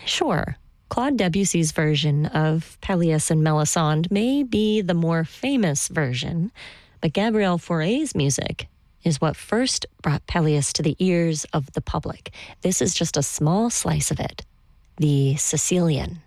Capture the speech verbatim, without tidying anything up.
Sure, Claude Debussy's version of Pelléas and Melisande may be the more famous version, but Gabriel Fauré's music is what first brought Pelléas to the ears of the public. This is just a small slice of it, the Sicilian.